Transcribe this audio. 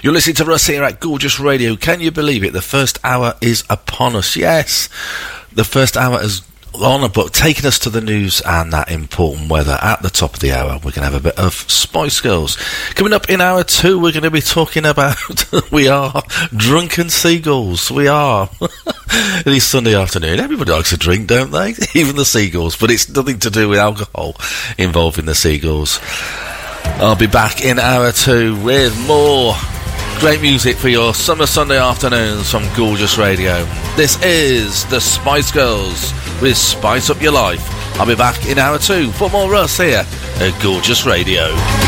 You're listening to Russ here at Gorgeous Radio. Can you believe it? The first hour is upon us. Yes, the first hour is on, but taking us to the news and that important weather. At the top of the hour, we're going to have a bit of Spice Girls. Coming up in hour 2, we're going to be talking about we are drunken seagulls. We are. It is Sunday afternoon. Everybody likes a drink, don't they? Even the seagulls. But it's nothing to do with alcohol involving the seagulls. I'll be back in hour 2 with more great music for your summer Sunday afternoons from Gorgeous Radio. This is the Spice Girls with Spice Up Your Life. I'll be back in hour 2 for more Russ here at Gorgeous Radio.